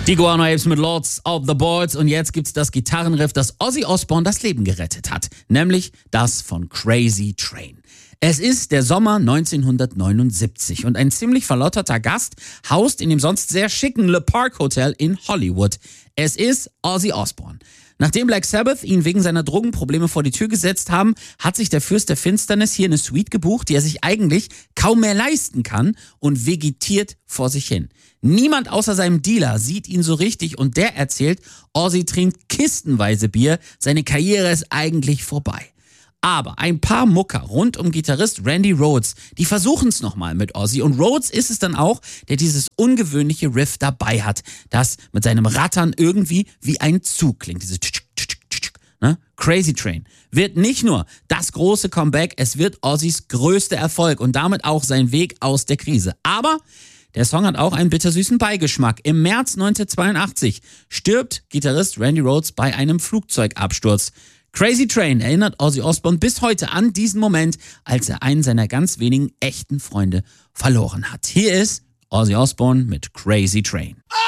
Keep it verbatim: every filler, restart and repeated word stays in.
Die Guano Apes mit Lords of the Boards und jetzt gibt's das Gitarrenriff, das Ozzy Osbourne das Leben gerettet hat, nämlich das von Crazy Train. Es ist der Sommer neunzehnhundertneunundsiebzig und ein ziemlich verlotterter Gast haust in dem sonst sehr schicken Le Parc Hotel in Hollywood. Es ist Ozzy Osbourne. Nachdem Black Sabbath ihn wegen seiner Drogenprobleme vor die Tür gesetzt haben, hat sich der Fürst der Finsternis hier eine Suite gebucht, die er sich eigentlich kaum mehr leisten kann und vegetiert vor sich hin. Niemand außer seinem Dealer sieht ihn so richtig und der erzählt, Ozzy trinkt kistenweise Bier, seine Karriere ist eigentlich vorbei. Aber ein paar Mucker rund um Gitarrist Randy Rhoads, die versuchen es nochmal mit Ozzy. Und Rhoads ist es dann auch, der dieses ungewöhnliche Riff dabei hat, das mit seinem Rattern irgendwie wie ein Zug klingt. Diese ne? Crazy Train wird nicht nur das große Comeback, es wird Ozzys größter Erfolg und damit auch sein Weg aus der Krise. Aber der Song hat auch einen bittersüßen Beigeschmack. Im März neunzehnhundertzweiundachtzig stirbt Gitarrist Randy Rhoads bei einem Flugzeugabsturz. Crazy Train erinnert Ozzy Osbourne bis heute an diesen Moment, als er einen seiner ganz wenigen echten Freunde verloren hat. Hier ist Ozzy Osbourne mit Crazy Train.